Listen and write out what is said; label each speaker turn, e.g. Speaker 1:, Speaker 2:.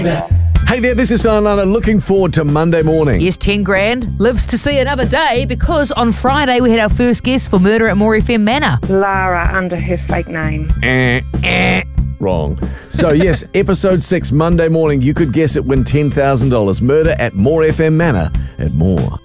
Speaker 1: Hey there, this is Sanlana. Looking forward to Monday morning.
Speaker 2: Yes, 10 grand. Lives to see another day because on Friday we had our first guest for Murder at More FM Manor.
Speaker 3: Lara under her fake name.
Speaker 1: Wrong. So yes, episode 6, Monday morning. You could guess it, win $10,000. Murder at More FM Manor at More.